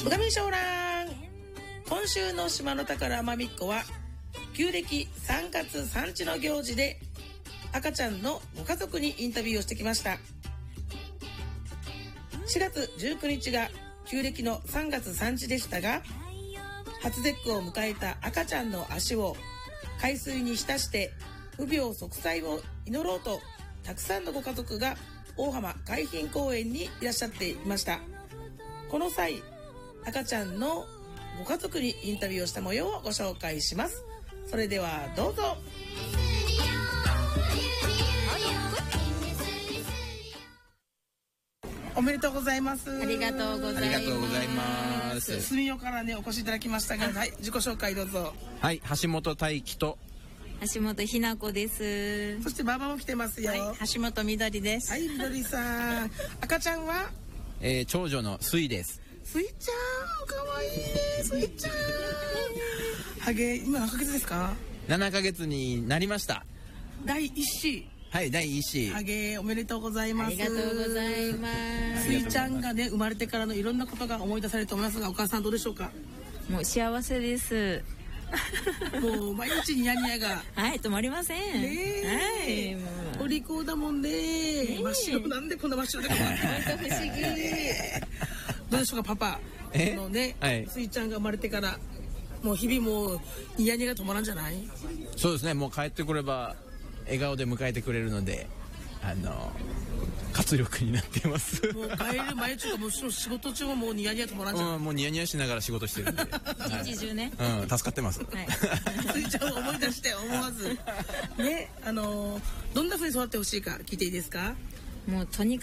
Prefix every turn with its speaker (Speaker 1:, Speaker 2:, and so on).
Speaker 1: うがみしょうらん。今週の島の宝まみっこは旧暦3月産地の行事で赤ちゃんのご家族にインタビューをしてきました。4月19日が旧暦の3月産地でしたが、初節句を迎えた赤ちゃんの足を海水に浸して無病息災を祈ろうと、たくさんのご家族が大浜海浜公園にいらっしゃっていました。この際、赤ちゃんのご家族にインタビューをした模様をご紹介します。それではどうぞ。おめでとうございます。
Speaker 2: ありがとうございます。
Speaker 1: 住代からねお越しいただきましたが、はい、自己紹介どうぞ。
Speaker 2: はい、橋本大輝と
Speaker 3: 橋本ひな子です。
Speaker 1: そしてババも来てますよ。
Speaker 3: はい、橋本みどりです。
Speaker 1: はい、みどりさん。赤ちゃんは、
Speaker 2: 長女のすいです。
Speaker 1: すいちゃん、かわいいね、すいちゃん。ハゲ、今何ヶ月ですか
Speaker 2: ？7ヶ月になりました。
Speaker 1: 第一子。
Speaker 2: はい、第一子。
Speaker 1: ハゲ、おめでとうございます。
Speaker 3: ありがとうございます。
Speaker 1: すいちゃんがね、生まれてからのいろんなことが思い出されると思いますが、お母さんどうでしょうか？
Speaker 3: もう幸せです。
Speaker 1: もう毎日ニヤニヤが
Speaker 3: はい止まりません。はい、
Speaker 1: もうお利口だもんね。真っ白、なんでこんな真っ白でか。
Speaker 3: 本当不思議。
Speaker 1: どうでしょうか、パパのね、すいちゃんが生まれてからもう日々もうニヤニヤが止まらんじゃない？
Speaker 2: そうですね、もう帰ってくれば笑顔で迎えてくれるので、活力になっています。
Speaker 1: もう帰る前中かもう仕事中ももうニヤニヤ止まらんじゃない？
Speaker 2: もうニヤニヤしながら仕事してるんで
Speaker 3: 一日中ね、
Speaker 2: 助かってます。
Speaker 3: はい、
Speaker 1: すいちゃんを思い出して思わずね、どんな風に育ってほしいか聞いていいですか？
Speaker 3: もうとにかく